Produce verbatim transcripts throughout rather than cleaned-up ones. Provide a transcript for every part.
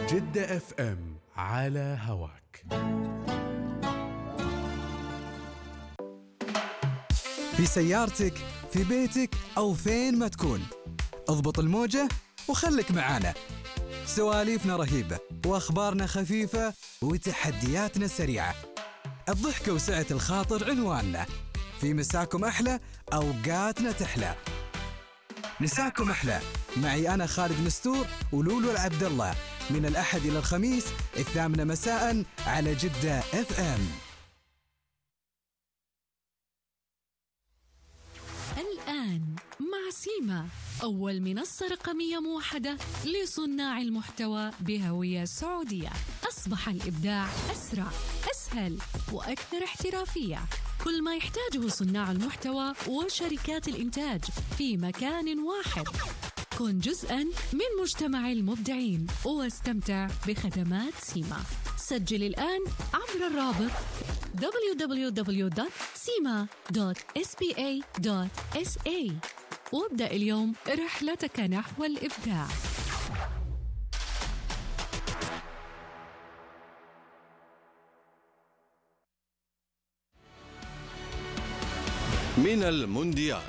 جدة اف ام على هواك. في سيارتك، في بيتك أو فين ما تكون، اضبط الموجة وخلك معانا. سواليفنا رهيبة وأخبارنا خفيفة وتحدياتنا سريعة. الضحكة وسعة الخاطر عنواننا. في مساكم أحلى، أوقاتنا تحلى. مساكم أحلى معي أنا خالد مستور ولولو العبد الله، من الأحد إلى الخميس الثامنة مساء على جدة اف ام. الآن مع سيما، أول منصة رقمية موحدة لصناع المحتوى بهوية سعودية. أصبح الإبداع أسرع، أسهل وأكثر احترافية. كل ما يحتاجه صناع المحتوى وشركات الإنتاج في مكان واحد. كن جزءاً من مجتمع المبدعين واستمتع بخدمات سيما. سجل الآن عبر الرابط دبليو دبليو دبليو دوت سيما دوت إس بي إيه دوت إس إيه وابدأ اليوم رحلتك نحو الإبداع. من المونديال.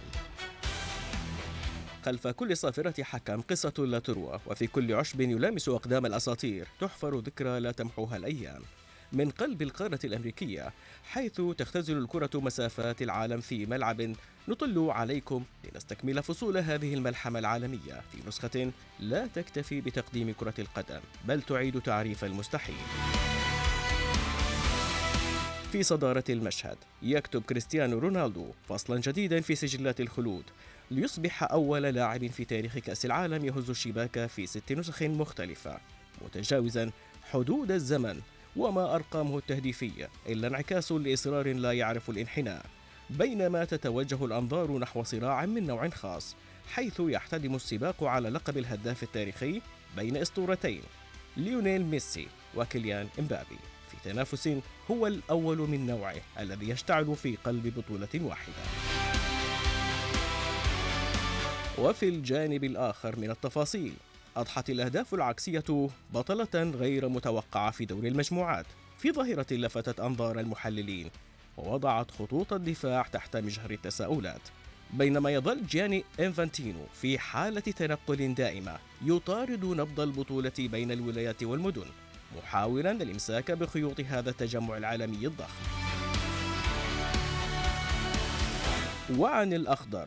خلف كل صافرة حكم قصة لا تروى، وفي كل عشب يلامس أقدام الأساطير تحفر ذكرى لا تمحوها الأيام. من قلب القارة الأمريكية، حيث تختزل الكرة مسافات العالم في ملعب، نطل عليكم لنستكمل فصول هذه الملحمة العالمية في نسخة لا تكتفي بتقديم كرة القدم، بل تعيد تعريف المستحيل. في صدارة المشهد يكتب كريستيانو رونالدو فصلا جديدا في سجلات الخلود، ليصبح أول لاعب في تاريخ كأس العالم يهز الشباك في ست نسخ مختلفة، متجاوزا حدود الزمن وما أرقامه التهديفية إلا انعكاس لإصرار لا يعرف الانحناء. بينما تتوجه الأنظار نحو صراع من نوع خاص، حيث يحتدم السباق على لقب الهداف التاريخي بين أسطورتين، ليونيل ميسي وكيليان إمبابي، في تنافس هو الأول من نوعه الذي يشتعل في قلب بطولة واحدة. وفي الجانب الآخر من التفاصيل، أضحت الأهداف العكسية بطلة غير متوقعة في دور المجموعات، في ظاهرة لفتت أنظار المحللين ووضعت خطوط الدفاع تحت مجهر التساؤلات. بينما يظل جياني إنفانتينو في حالة تنقل دائمة يطارد نبض البطولة بين الولايات والمدن، محاولا الإمساك بخيوط هذا التجمع العالمي الضخم. وعن الأخضر،